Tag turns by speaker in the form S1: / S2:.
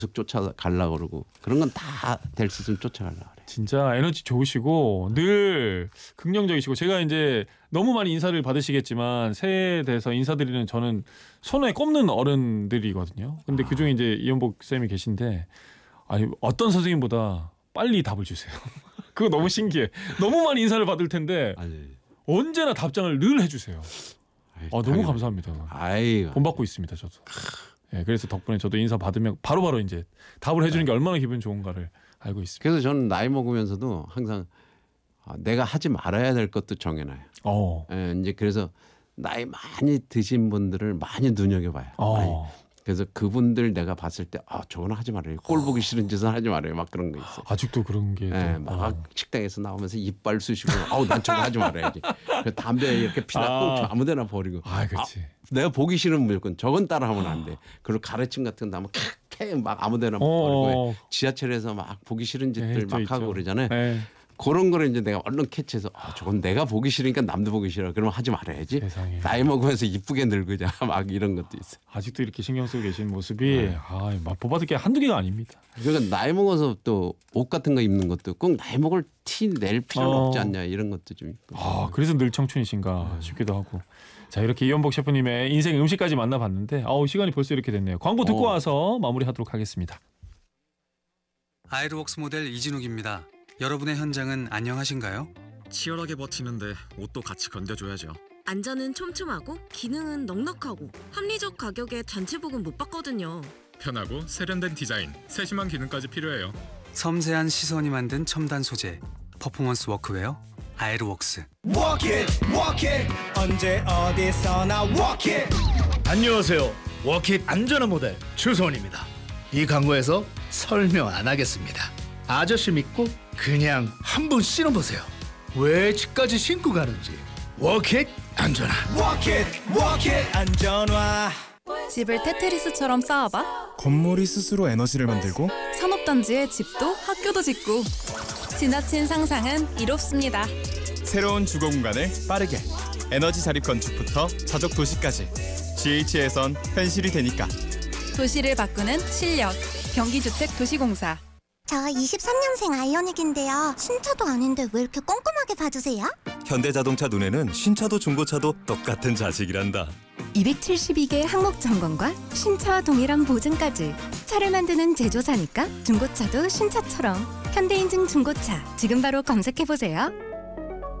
S1: 계속 쫓아가려고 그러고 그런 건 다 될 수 있으면 쫓아가려고 그래.
S2: 진짜 에너지 좋으시고 늘 긍정적이시고 제가 이제 너무 많이 인사를 받으시겠지만 새해에 대해서 인사드리는 저는 손에 꼽는 어른들이거든요. 근데 그중에 이제 이연복 쌤이 계신데 아니 어떤 선생님보다 빨리 답을 주세요. 그거 너무 신기해. 너무 많이 인사를 받을 텐데
S1: 아니,
S2: 언제나 답장을 늘 해주세요. 너무 감사합니다. 본받고 있습니다, 저도. 네, 그래서 덕분에 저도 인사 받으면 바로바로 이제 답을 해주는 게 얼마나 기분 좋은가를 알고 있습니다.
S1: 그래서 저는 나이 먹으면서도 항상 내가 하지 말아야 될 것도 정해놔요. 이제 그래서 나이 많이 드신 분들을 많이 눈여겨봐요. 많이. 그래서 그분들 내가 봤을 때 저거는 하지 말아요. 꼴 보기 싫은 짓은 하지 말아요. 막 그런 거 있어요.
S2: 아직도 그런 게.
S1: 막 식당에서 나오면서 이빨 쑤시고 난 저거 하지 말아야지. 담배 이렇게 피다 꼭 아무데나 버리고.
S2: 그렇지.
S1: 내가 보기 싫은 무조건 저건 따라하면 안 돼. 그리고 가르침 같은 거 나면 막 아무데나 버리고 지하철에서 막 보기 싫은 짓들 막 하고 그러잖아요. 그런 거를 이제 내가 얼른 캐치해서 저건 내가 보기 싫으니까 남도 보기 싫어. 그러면 하지 말아야지.
S2: 세상에.
S1: 나이 먹으면서 이쁘게 늙으자. 막 이런 것도 있어요.
S2: 아직도 이렇게 신경 쓰고 계신 모습이 보받을 게 한두 개가 아닙니다.
S1: 그러니까 나이 먹어서 또 옷 같은 거 입는 것도 꼭 나이 먹을 티 낼 필요는 없지 않냐 이런 것도 좀 있고.
S2: 그래서 늘 청춘이신가 싶기도 하고. 자, 이렇게 이연복 셰프님의 인생 음식까지 만나봤는데 시간이 벌써 이렇게 됐네요. 광고 듣고 와서 마무리하도록 하겠습니다.
S3: 아이르웍스 모델 이진욱입니다. 여러분의 현장은 안녕하신가요?
S4: 치열하게 버티는데 옷도 같이 견뎌줘야죠.
S5: 안전은 촘촘하고 기능은 넉넉하고 합리적 가격에 단체복은 못 받거든요.
S4: 편하고 세련된 디자인, 세심한 기능까지 필요해요.
S3: 섬세한 시선이 만든 첨단 소재, 퍼포먼스 워크웨어 아이르웍스.
S6: Walk it, walk it. 언제 어디서나 walk it.
S7: 안녕하세요. 워킷 안전한 모델 추소원입니다. 이 광고에서 설명 안 하겠습니다. 아저씨 믿고 그냥 한번 신어보세요. 왜 집까지 신고 가는지. 워킷 안전한.
S6: Walk it, walk it. 안전화.
S8: 집을 테트리스처럼 쌓아봐.
S9: 건물이 스스로 에너지를 만들고
S8: 산업단지에 집도 학교도 짓고. 지나친 상상은 이롭습니다.
S9: 새로운 주거 공간을 빠르게. 에너지 자립 건축부터 자족 도시까지. GH에선 현실이 되니까.
S8: 도시를 바꾸는 실력. 경기주택도시공사.
S10: 저 23년생 아이오닉인데요. 신차도 아닌데 왜 이렇게 꼼꼼하게 봐주세요?
S11: 현대자동차 눈에는 신차도 중고차도 똑같은 자식이란다.
S10: 272개 항목 점검과 신차와 동일한 보증까지. 차를 만드는 제조사니까 중고차도 신차처럼. 현대인증 중고차 지금 바로 검색해보세요.